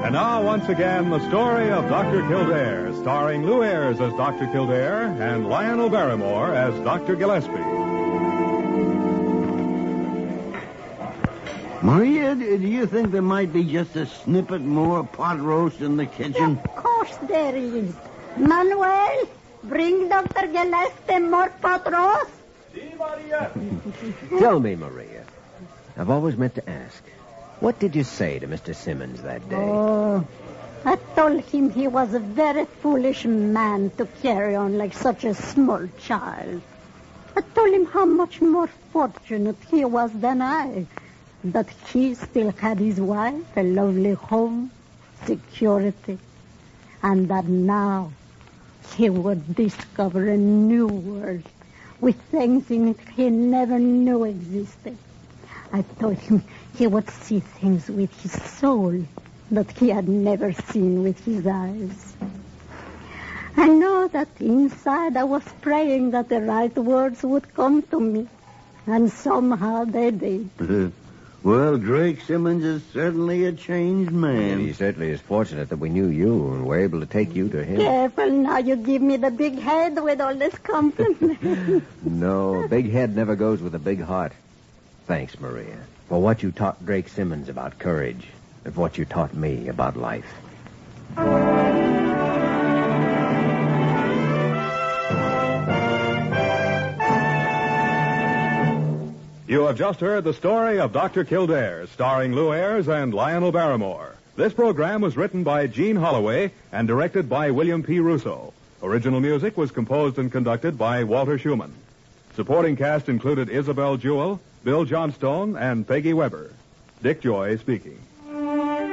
And now, once again, the story of Dr. Kildare, starring Lou Ayres as Dr. Kildare and Lionel Barrymore as Dr. Gillespie. Maria, do you think there might be just a snippet more pot roast in the kitchen? Of course there is. Manuel, bring Dr. Gillespie more pot roast. Si, Maria. Tell me, Maria. I've always meant to ask. What did you say to Mr. Simmons that day? Oh, I told him he was a very foolish man to carry on like such a small child. I told him how much more fortunate he was than I. That he still had his wife, a lovely home, security. And that now he would discover a new world with things in it he never knew existed. I told him he would see things with his soul that he had never seen with his eyes. I know that inside I was praying that the right words would come to me, and somehow they did. Well, Drake Simmons is certainly a changed man. And he certainly is fortunate that we knew you and were able to take you to him. Careful now, you give me the big head with all this compliment. No, big head never goes with a big heart. Thanks, Maria, for what you taught Drake Simmons about courage and for what you taught me about life. You have just heard the story of Dr. Kildare, starring Lou Ayres and Lionel Barrymore. This program was written by Gene Holloway and directed by William P. Russo. Original music was composed and conducted by Walter Schumann. Supporting cast included Isabel Jewell, Bill Johnstone, and Peggy Weber. Dick Joy speaking.